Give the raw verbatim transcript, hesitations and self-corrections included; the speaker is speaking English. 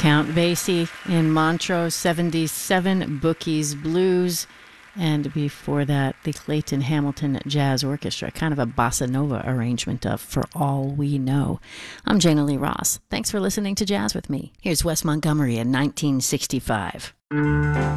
Count Basie in Montrose, seventy-seven, Bookie's Blues. And before that, the Clayton Hamilton Jazz Orchestra, kind of a bossa nova arrangement of For All We Know. I'm Jana Lee Ross. Thanks for listening to Jazz with me. Here's Wes Montgomery in nineteen sixty-five.